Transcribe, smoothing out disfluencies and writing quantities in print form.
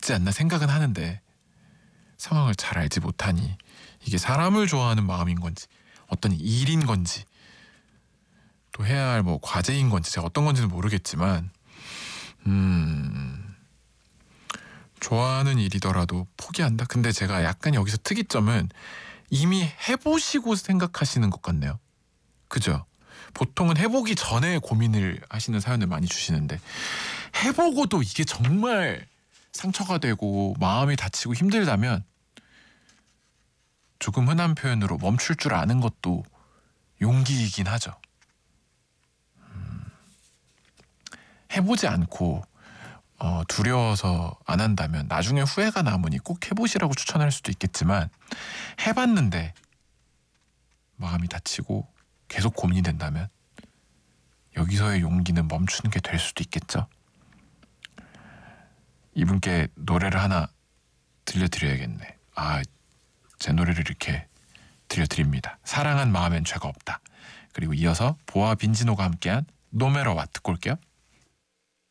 없지 않나 생각은 하는데 상황을 잘 알지 못하니 이게 사람을 좋아하는 마음인 건지 어떤 일인 건지 또 해야 할 뭐 과제인 건지 제가 어떤 건지는 모르겠지만 좋아하는 일이더라도 포기한다? 근데 제가 약간 여기서 특이점은 이미 해보시고 생각하시는 것 같네요. 그죠? 보통은 해보기 전에 고민을 하시는 사연을 많이 주시는데 해보고도 이게 정말 상처가 되고 마음이 다치고 힘들다면 조금 흔한 표현으로 멈출 줄 아는 것도 용기이긴 하죠. 해보지 않고 두려워서 안 한다면 나중에 후회가 남으니 꼭 해보시라고 추천할 수도 있겠지만 해봤는데 마음이 다치고 계속 고민이 된다면 여기서의 용기는 멈추는 게 될 수도 있겠죠. 이분께 노래를 하나 들려드려야겠네. 제 노래를 이렇게 들려드립니다. 사랑한 마음엔 죄가 없다. 그리고 이어서 보아 빈지노가 함께한 노 매러 왓 듣고 올게요.